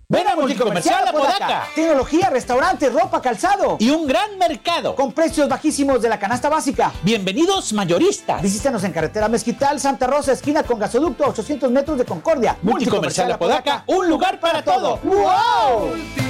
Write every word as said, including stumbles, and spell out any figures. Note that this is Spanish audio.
Ven a Multicomercial Apodaca. Tecnología, restaurantes, ropa, calzado. Y un gran mercado. Con precios bajísimos de la canasta básica. Bienvenidos mayoristas. Visítanos en carretera Mezquital, Santa Rosa, esquina con gasoducto a ochocientos metros de Concordia. Multicomercial Apodaca, un lugar para todo. ¡Wow!